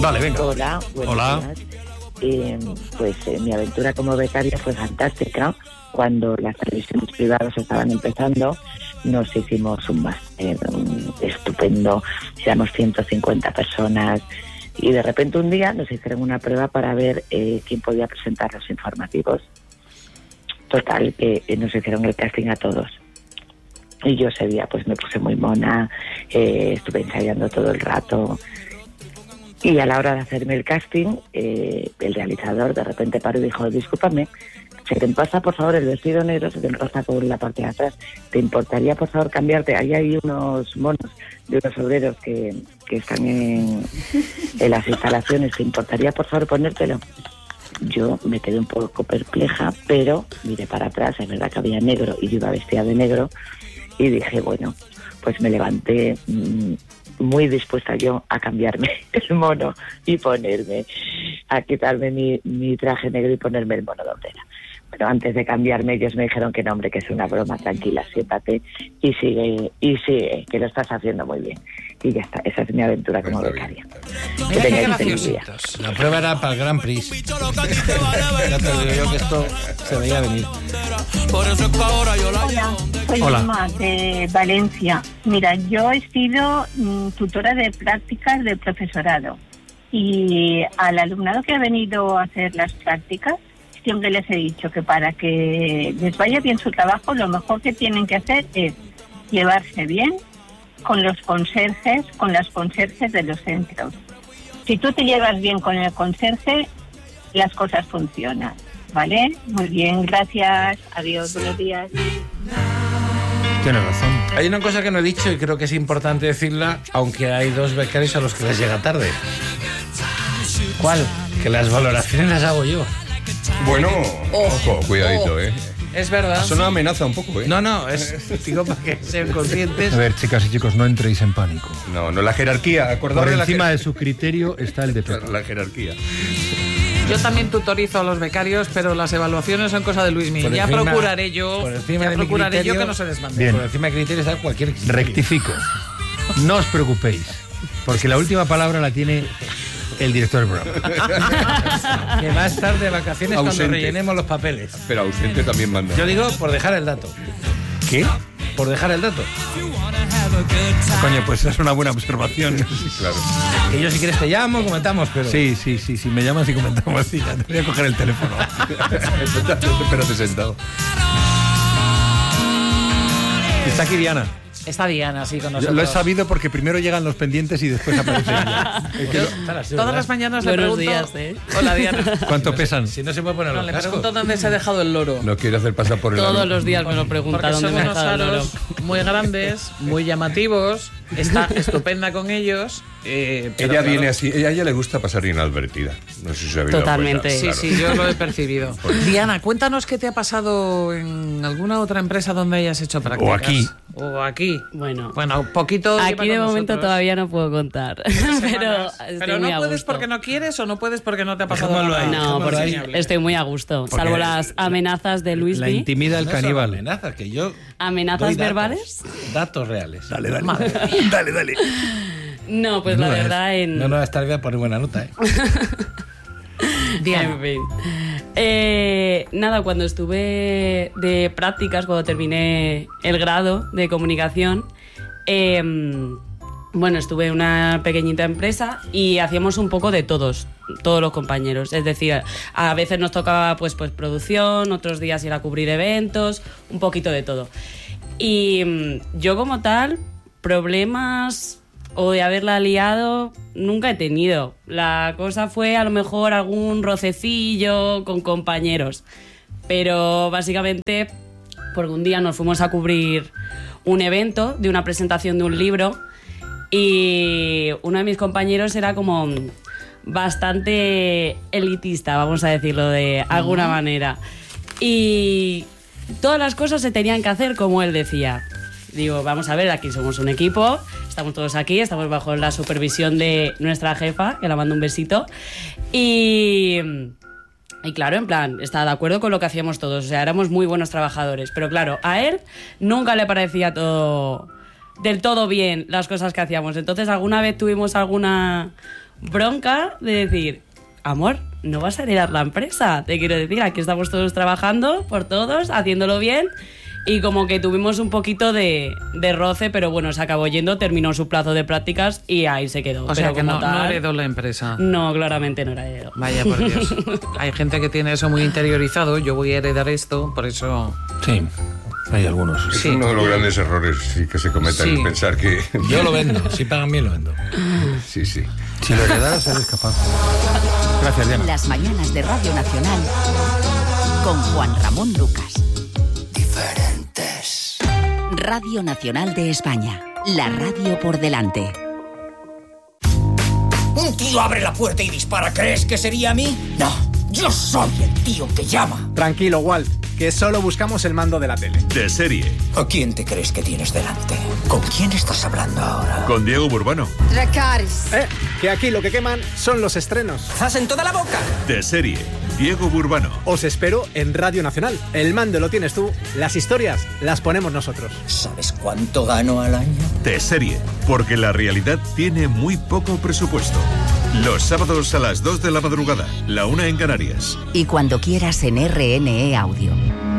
Vale, venga. Hola, buenos días. Pues mi aventura como becaria fue fantástica. Cuando las televisiones privadas estaban empezando, nos hicimos un máster estupendo. Éramos 150 personas y de repente un día nos hicieron una prueba para ver quién podía presentar los informativos. Total, que nos hicieron el casting a todos. Y yo ese día pues me puse muy mona, estuve ensayando todo el rato. Y a la hora de hacerme el casting, el realizador de repente paró y dijo: discúlpame, se te pasa por favor el vestido negro, se te pasa por la parte de atrás. ¿Te importaría por favor cambiarte? Ahí hay unos monos de unos obreros que están en las instalaciones. ¿Te importaría por favor ponértelo? Yo me quedé un poco perpleja, pero miré para atrás, es verdad que había negro y yo iba vestida de negro. Y dije, bueno, pues me levanté muy dispuesta yo a cambiarme el mono y a quitarme mi traje negro y ponerme el mono de obrera. Bueno, antes de cambiarme ellos me dijeron que no, hombre, que es una broma, tranquila, siéntate y sigue, que lo estás haciendo muy bien. Y ya está, esa es mi aventura como becaria. Mira qué graciositos. La prueba era para el Grand Prix. Ya te digo yo que esto se veía venir. Hola, soy Lima de Valencia. Mira, yo he sido tutora de prácticas de profesorado y al alumnado que ha venido a hacer las prácticas siempre les he dicho que para que les vaya bien su trabajo, lo mejor que tienen que hacer es llevarse bien con los conserjes, con las conserjes de los centros. Si tú te llevas bien con el conserje, las cosas funcionan, ¿vale? Muy bien, gracias, adiós, buenos días. Tienes razón. Hay una cosa que no he dicho y creo que es importante decirla, aunque hay dos becarios a los que les llega tarde. ¿Cuál? Que las valoraciones las hago yo. Bueno, ojo, cuidadito, Es verdad. Eso no amenaza un poco, No, digo para que sean conscientes. A ver, chicas y chicos, no entréis en pánico. No, la jerarquía, acordaos Por encima de su criterio está el de Pepe. La jerarquía. Yo también tutorizo a los becarios, pero las evaluaciones son cosa de Luismi. Ya procuraré yo que no se desmande. Bien. Por encima de criterios hay cualquier criterio. Rectifico. No os preocupéis, porque la última palabra la tiene el director del programa. Que va a estar de vacaciones ausente. Cuando rellenemos los papeles. Pero ausente también manda. Yo digo por dejar el dato. ¿Qué? Por dejar el dato. Coño, pues es una buena observación. Sí, claro. Que yo si quieres te llamo, comentamos, pero... Sí, me llamas y comentamos. Sí, ya te voy a coger el teléfono. Espérate sentado. Está aquí Diana. Está Diana, sí, con nosotros. Lo he sabido porque primero llegan los pendientes y después aparece ella. Todas las mañanas le Buenos pregunto... días, Hola, Diana. ¿Cuánto pesan? Si no se puede poner los Le cascos. pregunto dónde se ha dejado el loro. No quiere hacer pasar por el Todos aro. los días me lo pregunta Porque dónde son me ha unos dejado el oro. aros muy grandes, muy llamativos. Está estupenda con ellos. Ella viene así, a ella le gusta pasar inadvertida. No sé si se ha Totalmente. Sí, Claro. sí, yo lo he percibido. Diana, cuéntanos qué te ha pasado en alguna otra empresa donde hayas hecho prácticas. O aquí. Bueno, poquito. lleva aquí con de momento nosotros. todavía no puedo contar. Pero Pero muy no a puedes gusto. porque no quieres o no puedes porque no te ha pasado Dejémoslo nada. ahí. No, porque Enseñable. estoy muy a gusto. Porque Salvo las amenazas de La Luismi. intimida el No son caníbal. amenazas, que yo ¿Amenazas doy datos, verbales? Datos reales. Dale. Dale. No, pues la verdad en... No, esta vez voy a poner buena nota, Diana. En fin. Nada, cuando estuve de prácticas, cuando terminé el grado de comunicación, bueno, estuve en una pequeñita empresa y hacíamos un poco de todos los compañeros. Es decir, a veces nos tocaba pues producción, otros días ir a cubrir eventos, un poquito de todo. Y yo como tal, problemas o de haberla liado nunca he tenido. La cosa fue a lo mejor algún rocecillo con compañeros. Pero básicamente porque un día nos fuimos a cubrir un evento de una presentación de un libro y uno de mis compañeros era como bastante elitista, vamos a decirlo de alguna manera. Y todas las cosas se tenían que hacer como él decía. Digo, vamos a ver, aquí somos un equipo, estamos todos aquí, estamos bajo la supervisión de nuestra jefa, que la mando un besito. Y claro, en plan, estaba de acuerdo con lo que hacíamos todos, o sea, éramos muy buenos trabajadores. Pero claro, a él nunca le parecía todo del todo bien las cosas que hacíamos. Entonces alguna vez tuvimos alguna bronca de decir, amor, no vas a heredar la empresa. Te quiero decir, aquí estamos todos trabajando por todos, haciéndolo bien. Y como que tuvimos un poquito de roce, pero bueno, se acabó yendo, terminó su plazo de prácticas y ahí se quedó. O sea que no heredó la empresa. No, claramente no la heredó. Vaya por Dios. Hay gente que tiene eso muy interiorizado, yo voy a heredar esto, por eso... Sí, hay algunos. Es uno de los grandes errores que se cometen, el pensar que... Yo lo vendo, si pagan bien lo vendo. Sí, sí. Si lo heredaras eres capaz. Gracias, Diana. Las mañanas de Radio Nacional con Juan Ramón Lucas. Diferentes. Radio Nacional de España. La radio por delante. Un tío abre la puerta y dispara. ¿Crees que sería a mí? No, yo soy el tío que llama. Tranquilo, Walt, que solo buscamos el mando de la tele. De serie. ¿A quién te crees que tienes delante? ¿Con quién estás hablando ahora? Con Diego Burbano. Dracarys. Que aquí lo que queman son los estrenos. ¡Zas en toda la boca! De serie. Diego Burbano. Os espero en Radio Nacional. El mando lo tienes tú, las historias las ponemos nosotros. ¿Sabes cuánto gano al año? De serie. Porque la realidad tiene muy poco presupuesto. Los sábados a las 2 de la madrugada, la 1 en Canarias. Y cuando quieras en RNE Audio.